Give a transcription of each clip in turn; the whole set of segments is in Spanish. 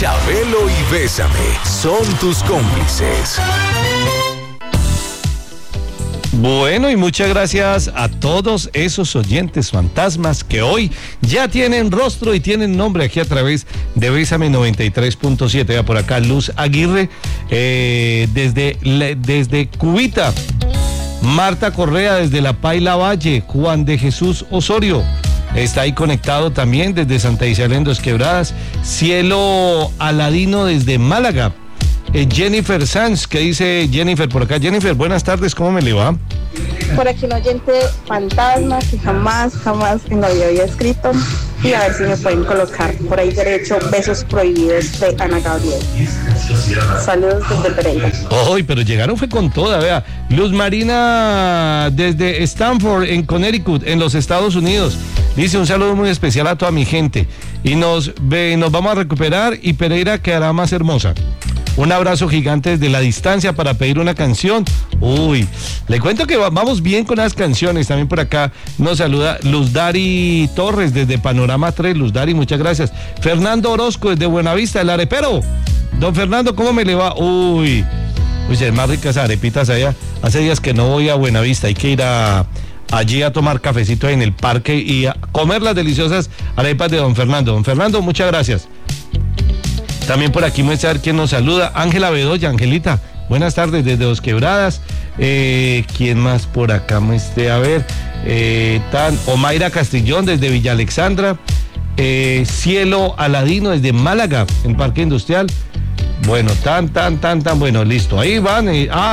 Chabelo y Bésame son tus cómplices. Bueno, y muchas gracias a todos esos oyentes fantasmas que hoy ya tienen rostro y tienen nombre aquí a través de Bésame 93.7. Ya por acá Luz Aguirre, desde Cubita. Marta Correa desde La Paila Valle. Juan de Jesús Osorio está ahí conectado también desde Santa Isabel en Dos Quebradas. Cielo Aladino desde Málaga. Jennifer Sanz, ¿qué dice Jennifer por acá? Jennifer, buenas tardes, ¿cómo me le va? Por aquí un oyente fantasma que jamás en la vida había escrito, y a ver si me pueden colocar por ahí derecho Besos Prohibidos de Ana Gabriel. Saludos desde Pereira. Hoy, pero llegaron fue con toda, vea. Luz Marina desde Stanford, en Connecticut, en los Estados Unidos. Dice un saludo muy especial a toda mi gente. Y nos vamos a recuperar y Pereira quedará más hermosa. Un abrazo gigante desde la distancia para pedir una canción. Uy, le cuento que vamos bien con las canciones. También por acá nos saluda Luz Dari Torres desde Panorama 3. Luz Dari, muchas gracias. Fernando Orozco desde Buenavista, el arepero. Don Fernando, ¿cómo me le va? Uy, es más ricas arepitas allá. Hace días que no voy a Buenavista. Hay que ir allí a tomar cafecito en el parque y a comer las deliciosas arepas de don Fernando. Don Fernando, muchas gracias. También por aquí muestra quién nos saluda. Ángela Bedoya, Angelita, buenas tardes desde Dos Quebradas. ¿Quién más por acá muestre? A ver, Omaira Castillón desde Villa Alexandra. Cielo Aladino desde Málaga, en Parque Industrial. Bueno, tan bueno, listo. Ahí van.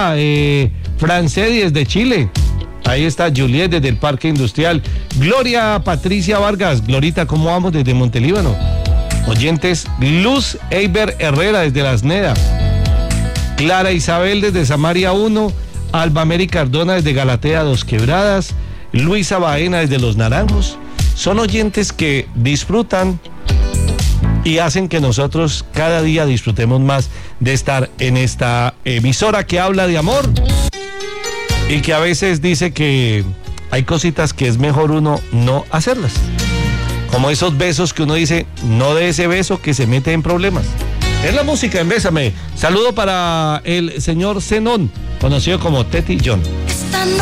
Francedi desde Chile. Ahí está Juliet desde el Parque Industrial. Gloria Patricia Vargas. Glorita, ¿cómo vamos desde Montelíbano? Oyentes, Luz Eiber Herrera desde Las Neda. Clara Isabel desde Samaria 1. Alba Mary Cardona desde Galatea Dos Quebradas. Luisa Baena desde Los Naranjos. Son oyentes que disfrutan y hacen que nosotros cada día disfrutemos más de estar en esta emisora que habla de amor y que a veces dice que hay cositas que es mejor uno no hacerlas. Como esos besos que uno dice, no de ese beso que se mete en problemas. Es la música en Bésame. Saludo para el señor Zenón, conocido como Teti John.